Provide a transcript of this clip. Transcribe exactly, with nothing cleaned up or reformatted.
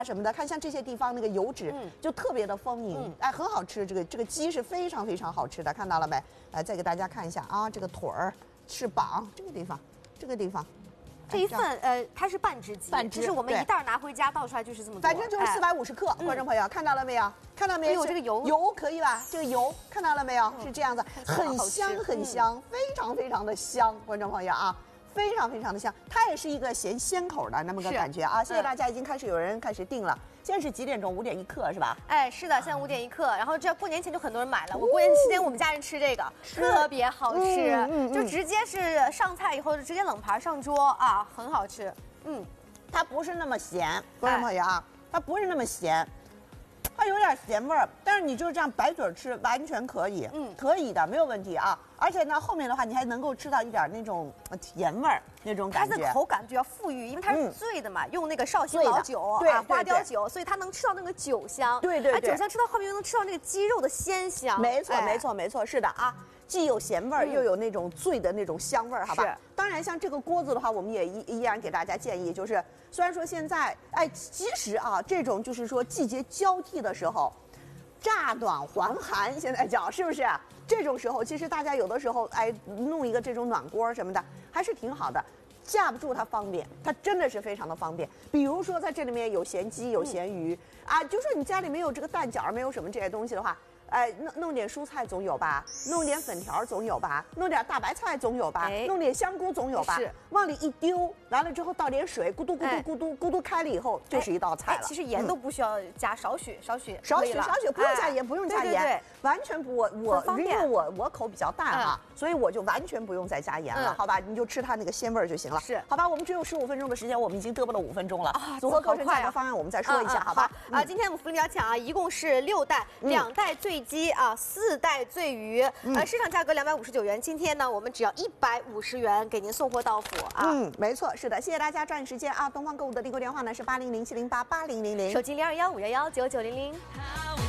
什么的，看像这些地方那个油脂就特别的丰盈，嗯、哎，很好吃。这个这个鸡是非常非常好吃的，看到了没？来，再给大家看一下啊，这个腿儿、翅膀这个地方，这个地方。 这一份呃，它是半只鸡， 半只， 就是我们一袋拿回家倒出来就是这么多， 反正就是四百五十克。观众朋友看到了没有？看到没有？ 这个油油可以吧？这个油看到了没有？是这样子，很香很香，非常非常的香。观众朋友啊。 非常非常的香，它也是一个咸鲜口的那么个感觉啊！谢谢大家，已经开始有人开始订了。现在是几点钟？五点一刻是吧？ 哎，是的，现在五点一刻。然后这过年前就很多人买了，我过年期间我们家人吃这个特别好吃，就直接是上菜以后就直接冷盘上桌啊，很好吃。嗯， 它不是那么咸，观众朋友啊，它不是那么咸。 它有点咸味儿，但是你就是这样白嘴吃完全可以，嗯，可以的，没有问题啊。而且呢，后面的话你还能够吃到一点那种甜味儿那种感觉。 它的口感比较富裕，因为它是醉的嘛，嗯、用那个绍兴老酒啊，花雕酒，所以它能吃到那个酒香。 对对对， 酒香吃到后面又能吃到那个鸡肉的鲜香。 没错，哎、没错，没错，是的啊。 既有咸味儿，又有那种醉的那种香味儿，好吧？是。当然，像这个锅子的话，我们也依依然给大家建议，就是虽然说现在，哎，其实啊，这种就是说季节交替的时候，乍暖还寒，现在讲是不是？这种时候，其实大家有的时候，哎，弄一个这种暖锅什么的，还是挺好的。架不住它方便，它真的是非常的方便。比如说，在这里面有咸鸡，有咸鱼，嗯、啊，就说你家里没有这个蛋饺，没有什么这些东西的话。 哎，弄弄点蔬菜总有吧，弄点粉条总有吧，弄点大白菜总有吧，哎、弄点香菇总有吧，往里一丢，完了之后倒点水，咕嘟咕嘟咕嘟咕嘟开了以后，就是一道菜了。 其实盐都不需要加，少许少许少许少许，不用加盐，不用加盐，完全不。我我因为我我口比较淡啊，所以我就完全不用再加盐了，好吧？你就吃它那个鲜味就行了。是，好吧？我们只有十五分钟的时间，我们已经嘚啵了五分钟了。啊，组合课程价格方案我们再说一下，好吧？ 啊，今天我们福利比较强啊，一共是六袋，两袋醉鸡啊，四袋醉鱼，呃，市场价格两百五十九元，今天呢，我们只要一百五十元给您送货到府啊。 嗯，没错，是的，谢谢大家抓紧时间啊！东方购物的订购电话呢是八零零七零八八零零零， 手机零二幺五幺幺九九零零。